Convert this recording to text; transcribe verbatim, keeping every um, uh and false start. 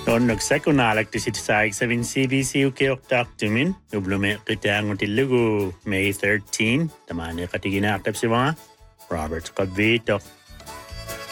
Noon nagsako nalagtisit sa seven C B C U K Oktaktumin, nublume kita ang utilugo May thirteen, tamani katigina aktap si mga Robert Cavitok.